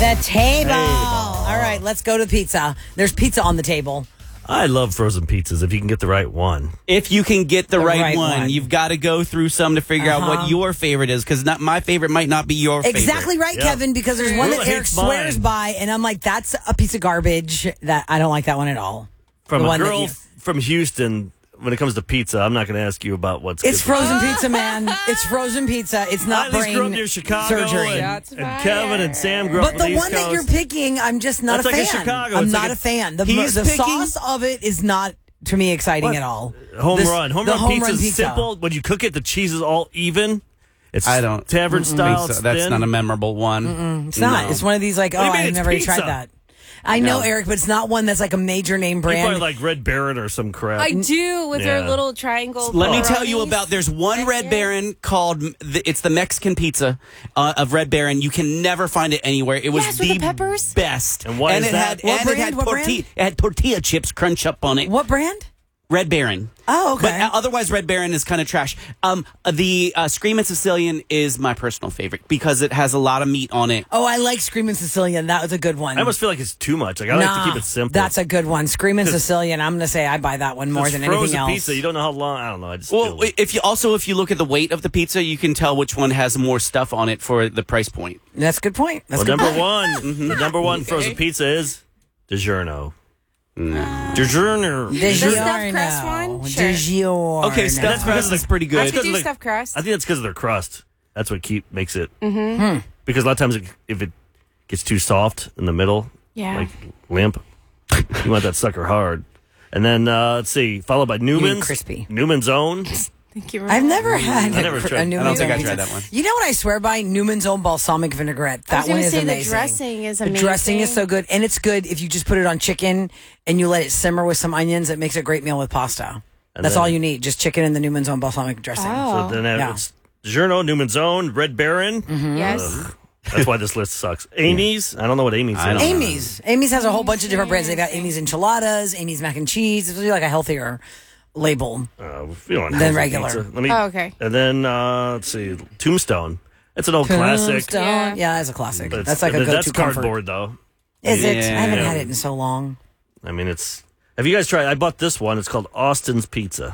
The table. All right, let's go to pizza. There's pizza on the table. I love frozen pizzas if you can get the right one. If you can get the right one, you've got to go through some to figure out what your favorite is, because my favorite might not be your favorite. Exactly right, Kevin, because there's one that Eric swears by, and I'm like, that's a piece of garbage. That I don't like that one at all. From a girl from Houston, when it comes to pizza, I'm not going to ask you about what's It's frozen pizza, man. It's frozen pizza. It's not brain grew up near Chicago surgery. And Kevin and Sam grew up But on the one that you're picking, I'm just not a fan. Like Chicago. I'm not a fan. The sauce of it is not, to me, exciting at all. Home run pizza is simple. When you cook it, the cheese is all even. It's tavern style. So. That's not a memorable one. It's not. It's one of these like, I've never tried that. I know, Eric, but it's not one that's like a major name brand. You probably like Red Baron or some crap. I do, with their little triangle. Let me tell you about, there's one Red Baron called, it's the Mexican pizza of Red Baron. You can never find it anywhere. It was the peppers? best. And what is that? It had tortilla chips crunch up on it. What brand? Red Baron. Oh, okay. But otherwise, Red Baron is kind of trash. The Screamin' Sicilian is my personal favorite because it has a lot of meat on it. Oh, I like Screamin' Sicilian. That was a good one. I almost feel like it's too much. Like, I like to keep it simple. That's a good one. Screamin' Sicilian. I'm going to say I buy that one more than anything else. Frozen pizza. You don't know how long. I don't know. I just if you look at the weight of the pizza, you can tell which one has more stuff on it for the price point. That's a good point. That's number one. The number one frozen pizza is DiGiorno. DiGiorno. The stuffed crust one? Sure. DiGiorno. Okay, stuffed crust is pretty good. I could do stuffed crust. I think that's because of their crust. That's what makes it. Because a lot of times if it gets too soft in the middle, like limp, you want that sucker hard. And then, let's see, followed by Newman's. Crispy. Newman's Own. Thank you. I've never had a Newman's. I don't think I tried that one. You know what I swear by? Newman's Own balsamic vinaigrette. That one is amazing. The dressing is amazing. The dressing is so good. And it's good if you just put it on chicken and you let it simmer with some onions. It makes a great meal with pasta. That's all you need. Just chicken and the Newman's Own balsamic dressing. Oh. So then it's DiGiorno, Newman's Own, Red Baron. Yes. That's why this list sucks. Amy's. I don't know what Amy's is. Amy's has a whole bunch of different brands. They've got Amy's enchiladas, Amy's mac and cheese. It's really like a healthier label than regular. Okay. And then let's see, Tombstone. It's an old classic. Yeah, it's a classic. That's like a go-to That's comfort. cardboard though. Is it? I haven't had it in so long. I mean, have you guys tried? I bought this one. It's called Austin's Pizza.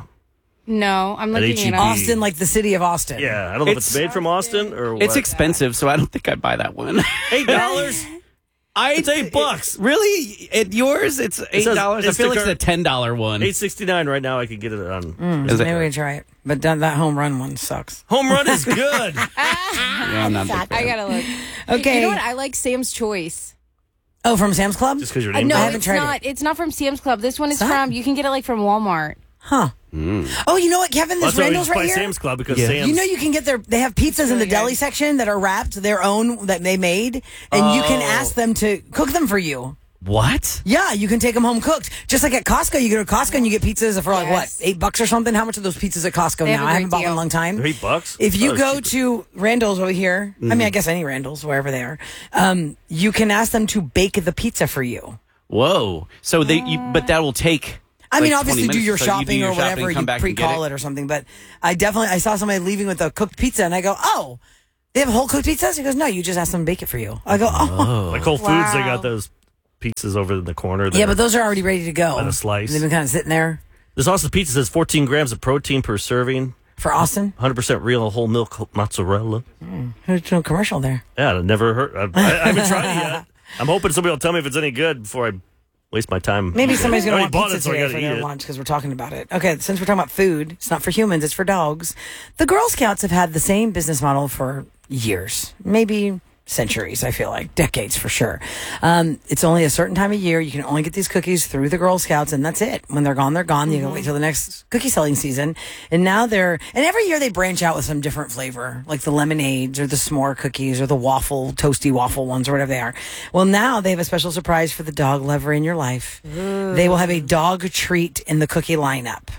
No, I'm looking it up. Austin, like the city of Austin. Yeah, I don't know if it's made from Austin or what. It's expensive, so I don't think I'd buy that one. $8? It's $8. Really? At yours, it's $8. I feel like it's a $10 one. $8.69 right now. I could get it on. Maybe we can try it. But that home run one sucks. Home run is good. I'm not big fan. I gotta look. Okay. You know what? I like Sam's Choice. Oh, from Sam's Club? Just because your name. No, I haven't it's tried not. It's not from Sam's Club. This one is from. You can get it like from Walmart. Huh. Oh, you know what, Kevin? There's Randall's right here. Sam's Club because Sam's. You know, you can get they have pizzas in the deli section that are wrapped, their own that they made, and you can ask them to cook them for you. What? Yeah, you can take them home cooked. Just like at Costco, you go to Costco and you get pizzas for like what, $8 or something. How much are those pizzas at Costco now? I haven't bought one in a long time. $8. If you go to Randall's over here, I mean, I guess any Randall's wherever they are, you can ask them to bake the pizza for you. Whoa! So but that will take. I mean, like obviously, do your shopping or whatever. You pre-call it or something. But I saw somebody leaving with a cooked pizza, and I go, "Oh, they have whole cooked pizzas?" He goes, "No, you just ask them to bake it for you." I go, "Oh." Like Whole Foods, they got those pizzas over in the corner. Yeah, but those are already ready to go. By the slice. They've been kind of sitting there. This Austin pizza says 14 grams of protein per serving. For Austin? 100% real whole milk mozzarella. Who's doing a commercial there? Yeah, I've never heard. I haven't tried it yet. I'm hoping somebody will tell me if it's any good before I waste my time. Maybe somebody's going to want pizza so today for their lunch because we're talking about it. Okay, since we're talking about food, it's not for humans, it's for dogs. The Girl Scouts have had the same business model for years, maybe centuries, I feel like. Decades for sure. It's only a certain time of year. You can only get these cookies through the Girl Scouts, and that's it. When they're gone, they're gone. You can wait till the next cookie selling season. And now and every year they branch out with some different flavor, like the lemonades or the s'more cookies or the toasty waffle ones or whatever they are. Well, now they have a special surprise for the dog lover in your life. Ooh. They will have a dog treat in the cookie lineup.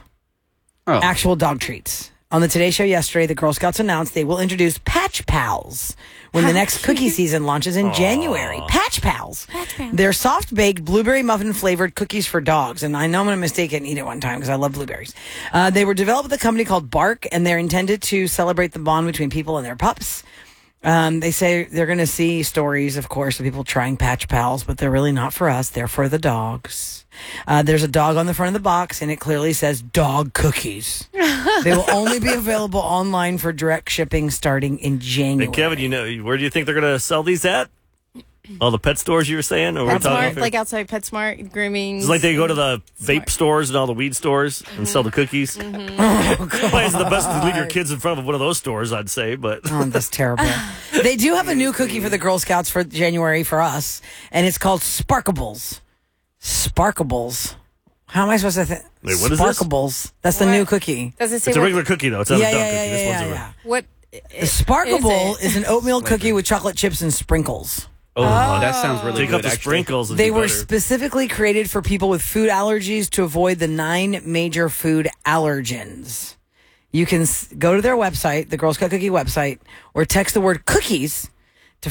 Oh. Actual dog treats. On the Today Show yesterday, the Girl Scouts announced they will introduce Patch Pals when the next cookie season launches in January. Patch Pals. They're soft-baked, blueberry-muffin-flavored cookies for dogs. And I know I'm going to mistake it and eat it one time because I love blueberries. They were developed with a company called Bark, and they're intended to celebrate the bond between people and their pups. They say they're going to see stories, of course, of people trying Patch Pals, but they're really not for us. They're for the dogs. There's a dog on the front of the box, and it clearly says dog cookies. They will only be available online for direct shipping starting in January. Hey, Kevin, where do you think they're going to sell these at? All the pet stores you were saying? Or PetSmart, like outside PetSmart, grooming. It's like they go to the vape stores and all the weed stores and sell the cookies. Probably isn't the best to leave your kids in front of one of those stores, I'd say. But that's terrible. They do have a new cookie for the Girl Scouts for January for us, and it's called Sparkables. Sparkables. How am I supposed to think? Wait, what is this? Sparkables. That's the new cookie. Does it say it's a regular cookie, though. It's not a dog cookie. This one's yeah. What? The Sparkable is an oatmeal cookie with chocolate chips and sprinkles. Oh, that sounds really Take good. out the sprinkles. They were specifically created for people with food allergies to avoid the 9 major food allergens. You can go to their website, the Girl Scout Cookie website, or text the word cookies to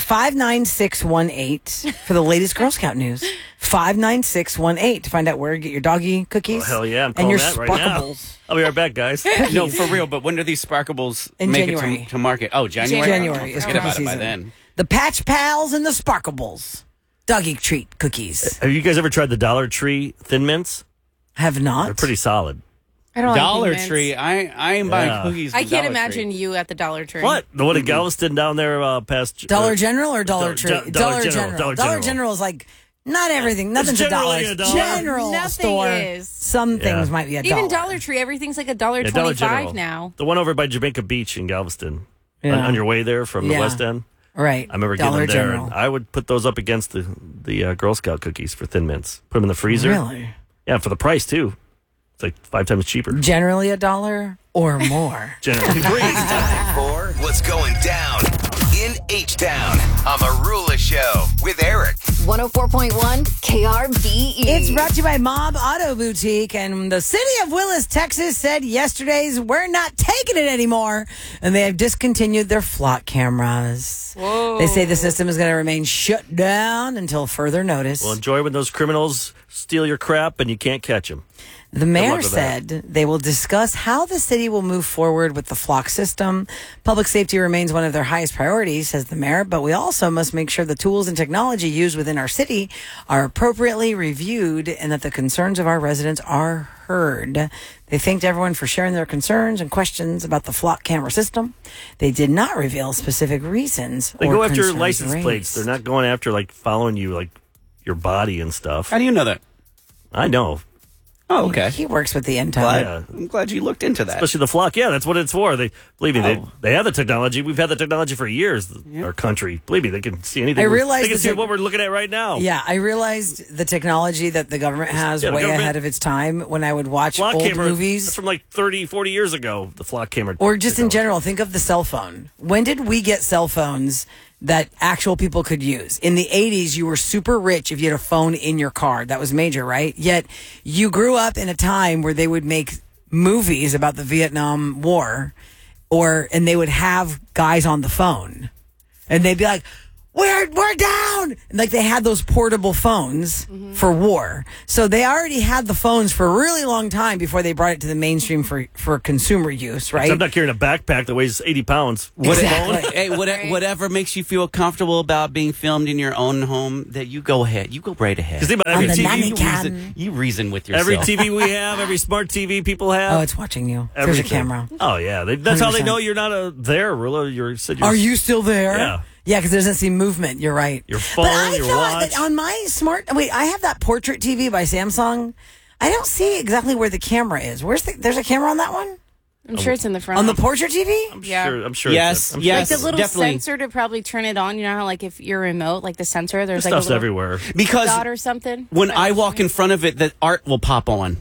59618 for the latest Girl Scout news. 59618 to find out where to get your doggy cookies. Oh, hell yeah, I'm and calling your that right now. Sparkables. I'll be right back, guys. No, for real. But when do these Sparkables In make January. it to market? Oh, January. January is Forget cookie about it by season. then. The Patch Pals and the Sparkables. Doggy treat cookies. Have you guys ever tried the Dollar Tree Thin Mints? Have not. They're pretty solid. I don't Dollar like Thin Tree. Mints. I am buying Yeah. cookies. I from can't Dollar imagine Tree. you at the Dollar Tree. What? The one in Galveston down there past... Dollar General or Dollar Do- Tree? Dollar General. Dollar General is like not everything. Nothing's a dollar. generally a dollar. General Nothing store. is. Some things might be a dollar. Even Dollar Tree, everything's like $1.25 Yeah, Dollar General. now. The one over by Jamaica Beach in Galveston. Yeah. On your way there from the Yeah. West End. Right. I remember Dollar getting them there. General. And I would put those up against the Girl Scout cookies for Thin Mints. Put them in the freezer. Really? Yeah, for the price, too. It's like 5 times cheaper. Generally $1 or more. Generally. Time for what's going down in H-Town on Marula Show with Eric. 104.1 KRBE. It's brought to you by Mob Auto Boutique, and the city of Willis, Texas said yesterday's we're not taking it anymore, and they have discontinued their flock cameras. Whoa. They say the system is going to remain shut down until further notice. Well, enjoy when those criminals steal your crap and you can't catch them. The mayor luck with that. said they will discuss how the city will move forward with the flock system. Public safety remains one of their highest priorities, says the mayor, but we also must make sure the tools and technology used within our city are appropriately reviewed and that the concerns of our residents are heard. They thanked everyone for sharing their concerns and questions about the flock camera system. They did not reveal specific reasons. They or go after your concerns license raised. plates. They're not going after, like, following you, like, your body and stuff. How do you know that? I know. Oh, okay. He works with the Intel. Yeah. I'm glad you looked into that. Especially the flock. Yeah, that's what it's for. They believe me, they have the technology. We've had the technology for years. Our country. Believe me, they can see anything. I realize they can the see tech- what we're looking at right now. Yeah, I realized the technology that the government has Yeah, the way government- ahead of its time when I would watch Flock old camera. movies. That's from like 30, 40 years ago. The flock camera. Or just in technology. general, think of the cell phone. When did we get cell phones that actual people could use? In the 80s, you were super rich if you had a phone in your car. That was major, right? Yet you grew up in a time where they would make movies about the Vietnam War and they would have guys on the phone and they'd be like, we're down. And like they had those portable phones for war. So they already had the phones for a really long time before they brought it to the mainstream for consumer use, right? I'm not carrying a backpack that weighs 80 pounds. Exactly. Hey, whatever makes you feel comfortable about being filmed in your own home, that you go ahead. You go right ahead. Because On every the TV, nanny cam. You reason with yourself. every TV we have, every smart TV people have. Oh, it's watching you. There's a everything. camera. Oh yeah, that's how they 100%. know you're not there, Rula. Are you still there? Yeah. Yeah, because there doesn't seem movement. You're right. Your phone, but I your thought watch. that on my I have that portrait TV by Samsung. I don't see exactly where the camera is. There's a camera on that one? I'm sure it's in the front. On the portrait TV? I'm sure. Yes, I'm yes. Like the little definitely. sensor to probably turn it on. You know how, like, if you're remote, like the sensor, there's This like a stuff's little everywhere. Because dot or something. when I walk in front of it, the art will pop on.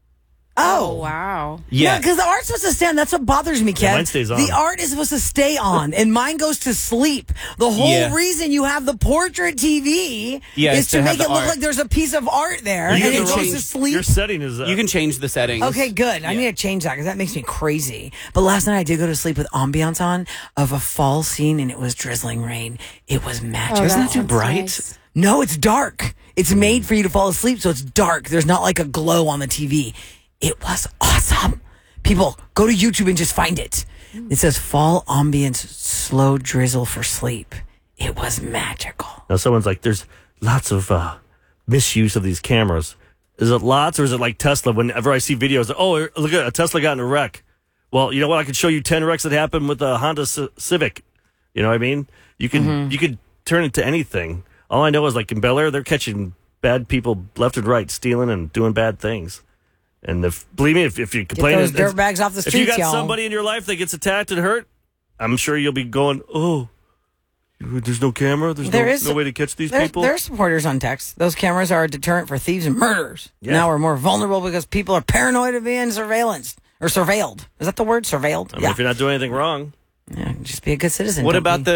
Oh, wow. Yeah. because the art's supposed to stand. That's what bothers me, Kev. mine stays on. The art is supposed to stay on, and mine goes to sleep. The whole Yeah. reason you have the portrait TV Yeah, is is to to have make the it look art. like there's a piece of art there, You and get it the goes wrong- to sleep. Your setting is. You can change the settings. Okay, good. I need to change that because that makes me crazy. But last night I did go to sleep with ambiance on of a fall scene and it was drizzling rain. It was magic. Isn't that too sounds bright? nice. No, it's dark. It's made for you to fall asleep, so it's dark. There's not like a glow on the TV. It was awesome. People, go to YouTube and just find it. It says fall ambience, slow drizzle for sleep. It was magical. Now someone's like, there's lots of misuse of these cameras. Is it lots, or is it like Tesla? Whenever I see videos, oh, look at a Tesla got in a wreck. Well, you know what? I could show you 10 wrecks that happened with a Honda Civic. You know what I mean? You could turn it to anything. All I know is, like, in Bel Air, they're catching bad people left and right, stealing and doing bad things. And believe me, if you complain, those dirtbags off the streets, if you got y'all. somebody in your life that gets attacked and hurt, I'm sure you'll be going, oh, there's no camera? There's no way to catch these people? There are supporters on text. Those cameras are a deterrent for thieves and murderers. Yeah. Now we're more vulnerable because people are paranoid of being surveilled. Is that the word? Surveilled? I mean, if you're not doing anything wrong. Yeah, just be a good citizen. What about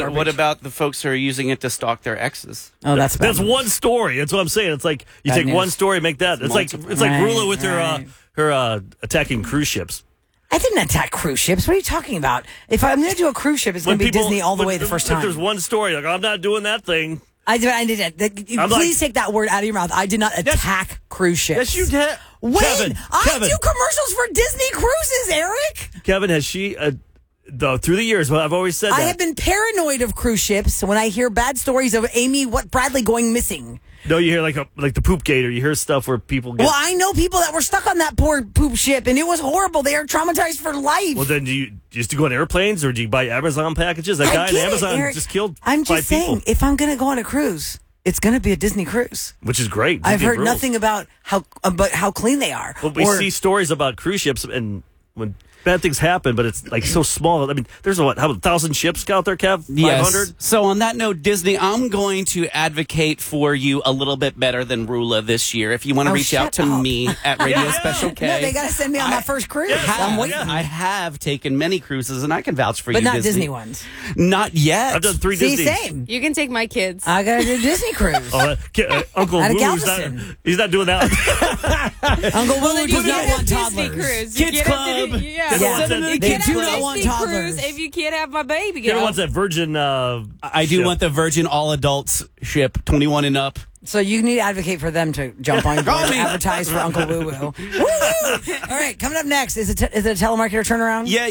the folks who are using it to stalk their exes? Oh, that's one story. That's what I'm saying. It's like you take one story, make that. It's like Rula with her attacking cruise ships. I didn't attack cruise ships. What are you talking about? If I'm going to do a cruise ship, it's going to be Disney all the way the first time. If there's one story, like, I'm not doing that thing. I didn't. Please take that word out of your mouth. I did not attack cruise ships. Yes, you did. When? I do commercials for Disney Cruises, Eric. Kevin, has she... through the years, I've always said that. I have been paranoid of cruise ships when I hear bad stories of Amy Bradley going missing. No, you hear like the poop gate, or you hear stuff where people get... Well, I know people that were stuck on that poor poop ship, and it was horrible. They are traumatized for life. Well, then do you just go on airplanes, or do you buy Amazon packages? That guy in Amazon just killed 5 people. I'm just saying, if I'm going to go on a cruise, it's going to be a Disney cruise. Which is great. I've heard nothing about how clean they are. Well, we see stories about cruise ships, and when... bad things happen, but it's like so small. I mean, there's how 1,000 ships out there, Kev? 500? Yes. So on that note, Disney, I'm going to advocate for you a little bit better than Rula this year. If you want to reach out to me at Radio Special K. No, they got to send me on my first cruise. I'm waiting. I have taken many cruises, and I can vouch for you, but not Disney ones. Not yet. I've done 3 Disney. Same. You can take my kids. I got to do Disney cruise. Uncle Woo, he's not doing that. Uncle Woo does not want Disney toddlers. Cruise. Kids Club. They do not want toddlers. If you can't have my baby, Kevin wants that Virgin. I do want the Virgin all adults ship, 21 and up. So you need to advocate for them to jump on board and advertise for Uncle Woo Woo. All right, coming up next, is it a telemarketer turnaround? Yeah,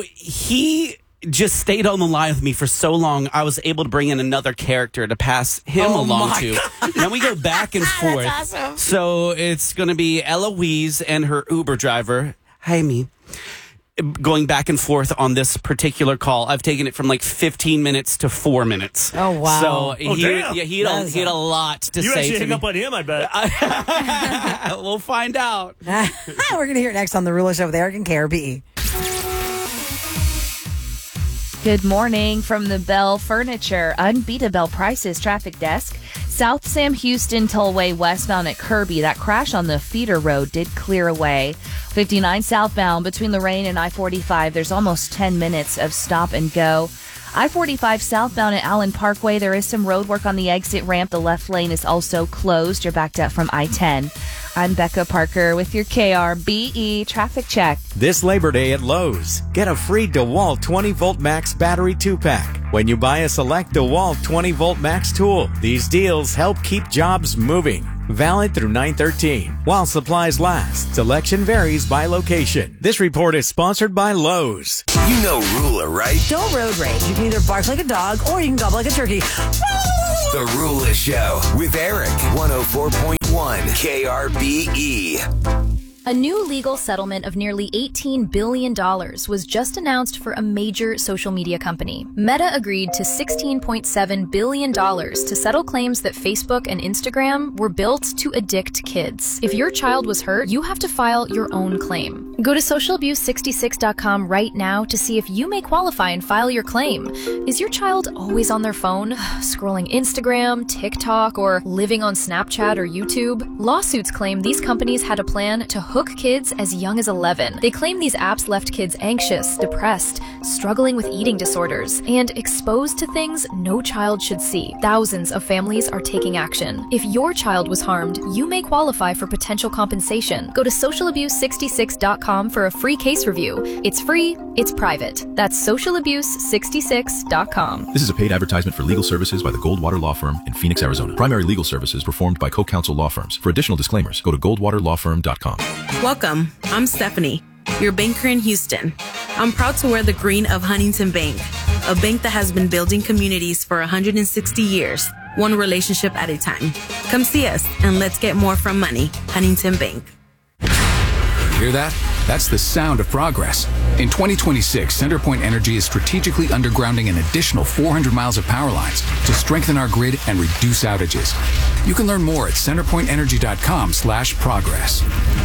he just stayed on the line with me for so long, I was able to bring in another character to pass him along to. Now we go back and forth. That's awesome. So it's going to be Eloise and her Uber driver, Jaime, going back and forth on this particular call. I've taken it from like 15 minutes to 4 minutes. Oh, wow. So he damn. had a lot to You say actually to hang me. up on him, I bet. We'll find out. We're going to hear it next on The Rula Show with Eric and KRBE. Good morning from the Bell Furniture Unbeatable Prices Traffic Desk. South Sam Houston Tollway westbound at Kirby. That crash on the feeder road did clear away. 59 southbound between Lorraine and I-45. There's almost 10 minutes of stop and go. I-45 southbound at Allen Parkway. There is some road work on the exit ramp. The left lane is also closed. You're backed up from I-10. I'm Becca Parker with your KRBE traffic check. This Labor Day at Lowe's, get a free DeWalt 20-volt max battery 2-pack when you buy a select DeWalt 20-volt max tool. These deals help keep jobs moving. Valid through 9/13. While supplies last, selection varies by location. This report is sponsored by Lowe's. You know Rula, right? Don't road rage. You can either bark like a dog or you can gobble like a turkey. The Rula Show with Eric, 104.1 KRBE. A new legal settlement of nearly $18 billion was just announced for a major social media company. Meta agreed to $16.7 billion to settle claims that Facebook and Instagram were built to addict kids. If your child was hurt, you have to file your own claim. Go to socialabuse66.com right now to see if you may qualify and file your claim. Is your child always on their phone, scrolling Instagram, TikTok, or living on Snapchat or YouTube? Lawsuits claim these companies had a plan to hook kids as young as 11. They claim these apps left kids anxious, depressed, struggling with eating disorders, and exposed to things no child should see. Thousands of families are taking action. If your child was harmed, you may qualify for potential compensation. Go to socialabuse66.com for a free case review. It's free, it's private. That's socialabuse66.com. This is a paid advertisement for legal services by the Goldwater Law Firm in Phoenix, Arizona. Primary legal services performed by co-counsel law firms. For additional disclaimers, go to goldwaterlawfirm.com. Welcome. I'm Stephanie. your banker in Houston. I'm proud to wear the green of Huntington Bank, a bank that has been building communities for 160 years, one relationship at a time. Come see us and let's get more from money. Huntington Bank. Hear that? That's the sound of progress. In 2026, CenterPoint Energy is strategically undergrounding an additional 400 miles of power lines to strengthen our grid and reduce outages. You can learn more at centerpointenergy.com/progress.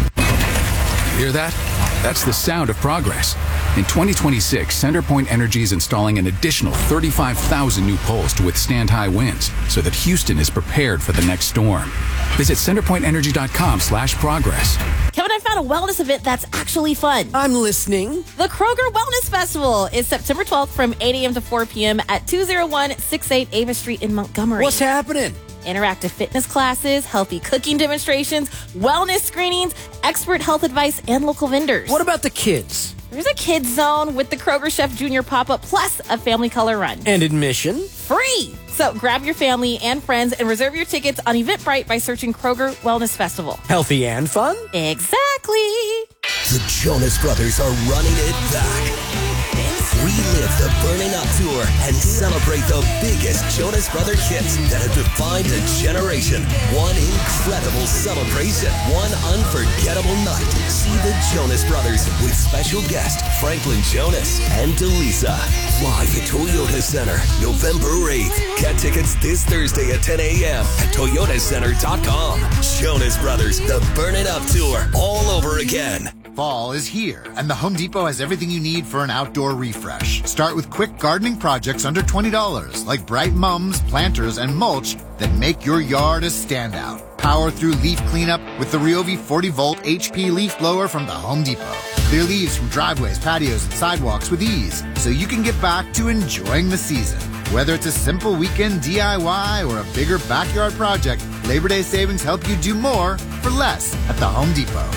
Hear that? That's the sound of progress. In 2026, CenterPoint Energy is installing an additional 35,000 new poles to withstand high winds so that Houston is prepared for the next storm. Visit centerpointenergy.com/progress. Kevin, I found a wellness event that's actually fun. I'm listening. The Kroger Wellness Festival is September 12th from 8 a.m. to 4 p.m. at 20168 Ava Street in Montgomery. What's happening? Interactive fitness classes, healthy cooking demonstrations, wellness screenings, expert health advice, and local vendors. What about the kids? There's a kids zone with the Kroger Chef Junior pop-up plus a family color run. And admission? Free! So grab your family and friends and reserve your tickets on Eventbrite by searching Kroger Wellness Festival. Healthy and fun? Exactly! The Jonas Brothers are running it back. Relive the Burning Up Tour and celebrate the biggest Jonas Brothers hits that have defined a generation. One incredible celebration, one unforgettable night. See the Jonas Brothers with special guest Franklin Jonas and Delisa. Live at Toyota Center, November 8th. Get tickets this Thursday at 10 a.m. at toyotacenter.com. Jonas Brothers, the Burning Up Tour, all over again. Fall is here, and the Home Depot has everything you need for an outdoor refresh. Start with quick gardening projects under $20, like bright mums, planters, and mulch that make your yard a standout. Power through leaf cleanup with the Ryobi 40-volt HP leaf blower from the Home Depot. Clear leaves from driveways, patios, and sidewalks with ease, so you can get back to enjoying the season. Whether it's a simple weekend DIY or a bigger backyard project, Labor Day savings help you do more for less at the Home Depot.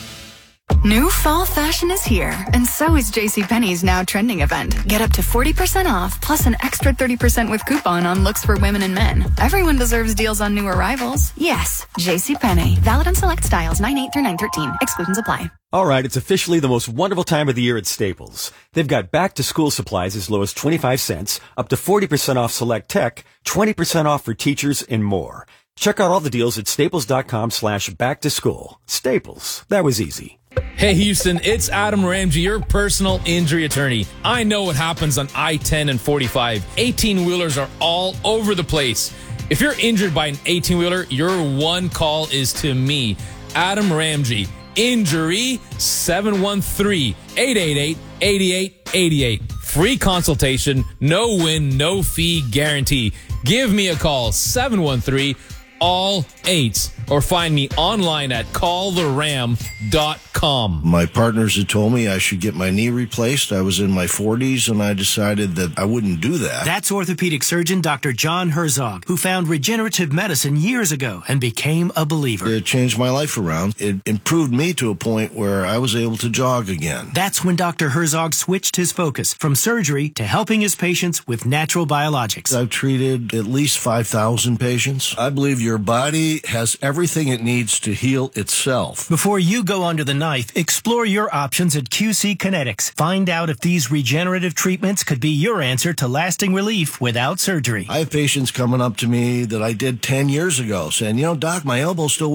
New fall fashion is here, and so is JCPenney's Now Trending event. Get up to 40% off, plus an extra 30% with coupon on looks for women and men. Everyone deserves deals on new arrivals. Yes, JCPenney. Valid on select styles 9/8 through 9/13. Exclusions apply. All right, it's officially the most wonderful time of the year at Staples. They've got back-to-school supplies as low as 25 cents, up to 40% off select tech, 20% off for teachers, and more. Check out all the deals at staples.com/back-to-school. Staples. That was easy. Hey Houston, it's Adam Ramsey, your personal injury attorney. I know what happens on I-10 and 45. 18-wheelers are all over the place. If you're injured by an 18-wheeler, your one call is to me, Adam Ramsey. Injury 713-888-8888. Free consultation, no win, no fee guarantee. Give me a call, 713-ALL-8s, or find me online at calltheram.com. My partners had told me I should get my knee replaced. I was in my 40s, and I decided that I wouldn't do that. That's orthopedic surgeon Dr. John Herzog, who found regenerative medicine years ago and became a believer. It changed my life around. It improved me to a point where I was able to jog again. That's when Dr. Herzog switched his focus from surgery to helping his patients with natural biologics. I've treated at least 5,000 patients. I believe your body has everything it needs to heal itself. Before you go under the knife, explore your options at QC Kinetics. Find out if these regenerative treatments could be your answer to lasting relief without surgery. I have patients coming up to me that I did 10 years ago saying, Doc, my elbow's still